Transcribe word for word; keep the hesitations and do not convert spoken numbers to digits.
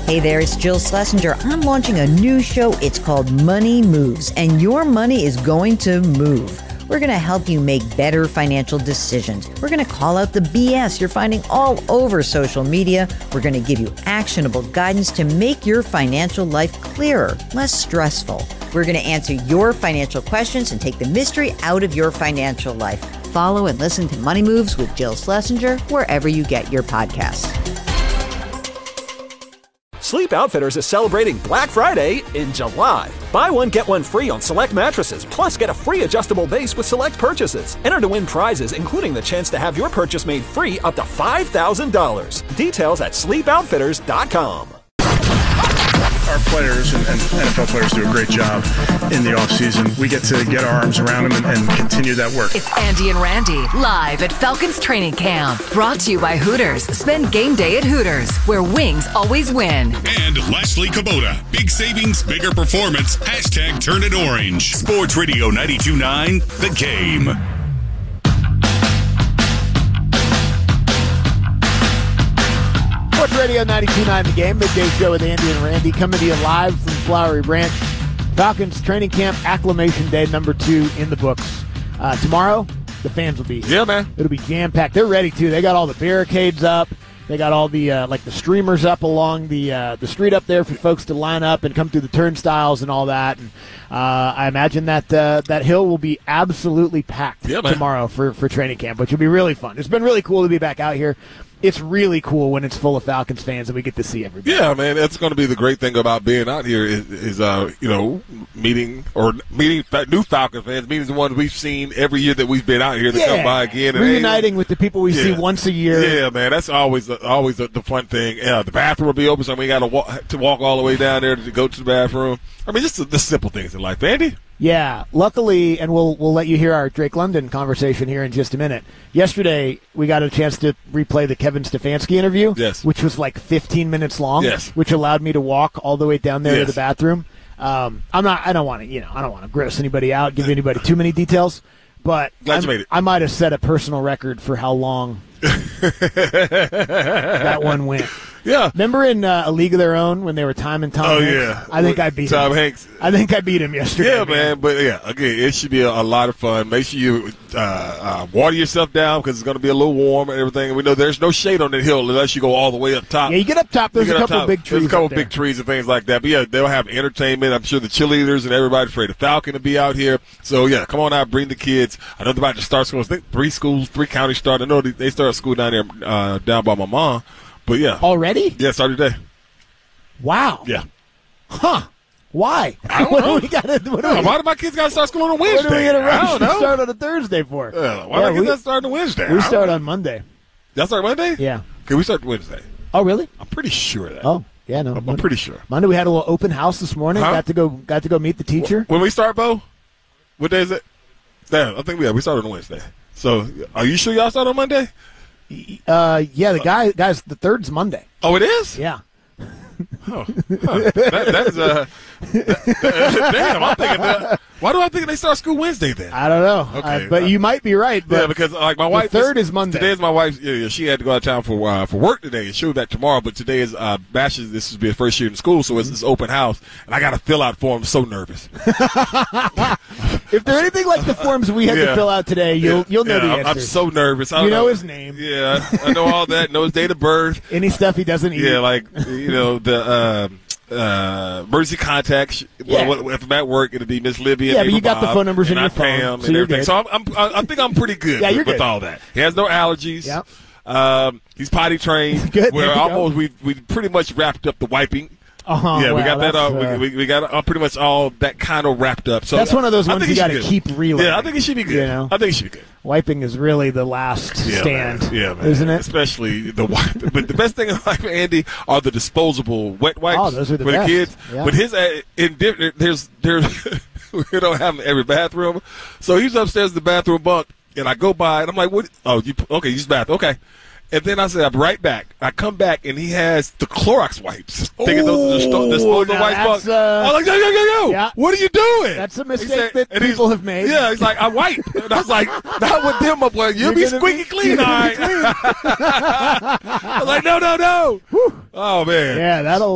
Hey there, it's Jill Schlesinger. I'm launching a new show. It's called Money Moves, and your money is going to move. We're going to help you make better financial decisions. We're going to call out the B S you're finding all over social media. We're going to give you actionable guidance to make your financial life clearer, less stressful. We're going to answer your financial questions and take the mystery out of your financial life. Follow and listen to Money Moves with Jill Schlesinger wherever you get your podcasts. Sleep Outfitters is celebrating Black Friday in July. Buy one, get one free on select mattresses, plus get a free adjustable base with select purchases. Enter to win prizes, including the chance to have your purchase made free up to five thousand dollars. Details at sleep outfitters dot com. Our players and, and N F L players do a great job in the offseason. We get to get our arms around them and, and continue that work. It's Andy and Randy, live at Falcons training camp. Brought to you by Hooters. Spend game day at Hooters, where wings always win. And Leslie Kubota. Big savings, bigger performance. Hashtag turn it orange. Sports Radio ninety-two point nine, The Game. Sports Radio ninety-two point nine The Game, midday show with Andy and Randy, coming to you live from Flowery Branch. Falcons training camp acclimation day number two in the books. Uh, tomorrow, the fans will be here. Yeah, man. It'll be jam-packed. They're ready, too. They got all the barricades up. They got all the, uh, like, the streamers up along the uh, the street up there for folks to line up and come through the turnstiles and all that. And uh, I imagine that uh, that hill will be absolutely packed yeah, man. tomorrow for, for training camp, which will be really fun. It's been really cool to be back out here. It's really cool when it's full of Falcons fans and we get to see everybody. Yeah, man, that's going to be the great thing about being out here is, is uh, you know, meeting or meeting new Falcons fans, meeting the ones we've seen every year that we've been out here to yeah. come by again. And reuniting hey, with the people we yeah. see once a year. Yeah, man, that's always always the, the fun thing. Yeah, the bathroom will be open, so we got to walk to walk all the way down there to go to the bathroom. I mean, just the, the simple things in life, Andy. Yeah, luckily, and we'll we'll let you hear our Drake London conversation here in just a minute. Yesterday, we got a chance to replay the Kevin Stefanski interview, yes. which was like fifteen minutes long, yes. which allowed me to walk all the way down there yes. to the bathroom. Um, I'm not. I don't want to. You know, I don't want to gross anybody out, give anybody too many details. But Glad you made it. I might have set a personal record for how long that one went. Yeah. Remember in uh, A League of Their Own when they were timing Tom oh, Hanks? yeah. I think I beat Tom him. Hanks. I think I beat him yesterday. Yeah, man. man. But, yeah, again, it should be a, a lot of fun. Make sure you uh, uh, water yourself down because it's going to be a little warm and everything. And we know there's no shade on that hill unless you go all the way up top. Yeah, you get up top. There's a couple top, big trees. There's a couple up big there. trees and things like that. But, yeah, they'll have entertainment. I'm sure the cheerleaders and everybody afraid of Falcon to be out here. So, yeah, come on out, bring the kids. I know they're about to start schools. I think three schools, three counties start. I know they, they start school down there, uh, down by my mom. But, yeah. Already? Yeah, started today. Wow. Yeah. Huh. Why? I don't what know. Do we gotta, what do we, Why do my kids got to start school on a Wednesday? What do we get a I rush don't to know. start on a Thursday for? Uh, why yeah, do I we, get that start on Wednesday? We start on Monday. Y'all start Monday? Yeah. Okay, we start Wednesday. Oh, really? I'm pretty sure of that. Oh, yeah, no. I'm, I'm Monday. pretty sure. Monday we had a little open house this morning. Huh? Got to go. Got to go meet the teacher. When we start, Bo? What day is it? Damn, I think we yeah, we started on Wednesday. So, are you sure y'all start on Monday? Uh, yeah, the guy, guys, the third's Monday. Oh, it is? Yeah. Oh, huh. that, that is uh, that, damn. I'm thinking that. Why do I think they start school Wednesday then? I don't know. Okay, uh, but uh, you might be right. But yeah, because like my wife, the third this, is Monday. Today is my wife's. Yeah, yeah, she had to go out of town for uh, for work today, and she'll be back tomorrow. But today is uh, Bash's. This is be her first year in school, so it's this open house, and I got to fill out for him. I'm so nervous. If they're anything like the forms we had yeah. to fill out today, you'll yeah. you'll know yeah, the I'm, answer. I'm so nervous. I You know, know his name. Yeah, I know all that. Know his date of birth. Any stuff he doesn't eat. Yeah, like you know the. Um, Uh, emergency contacts. Yeah. Well, if I'm at work, it'll be Miss Libby. Yeah, and but you Neighbor got the Bob, phone numbers in and your I phone, Pam so and you're everything. good. So I'm, I'm, I think I'm pretty good Yeah, with, you're with good. all that. He has no allergies. Yeah. Um, he's potty trained. Good, We're there you almost we we pretty much wrapped up the wiping. Uh-huh, yeah, we well, got that. that's, All, uh, we, we we got uh, pretty much all that kind of wrapped up. So that's one of those I ones think you he got should to be good. keep reeling. Yeah, I think it should be good. You know? I think it should be good. Wiping is really the last Yeah, stand. Man. Yeah, man. Isn't it? Especially the wipe. But the best thing in life, Andy, are the disposable wet wipes Oh, those are the for best. the kids. Yeah. But his uh, in different. There's there's we don't have them in every bathroom. So he's upstairs in the bathroom bunk, and I go by, and I'm like, "What? Oh, you okay? Use the bathroom, okay?" And then I said, I'm right back. I come back, and he has the Clorox wipes. Thinking those are the sto- disposable now wipes. that's, uh, I'm like, yo, yo, yo, yo. yeah. What are you doing? That's a He mistake said- that and he's- people have made. Yeah, he's like, I wipe. And I was like, not with them, my boy. You'll You're be gonna squeaky be- clean, you're all gonna right. be I was like, no, no, no. Oh, man. Yeah, that'll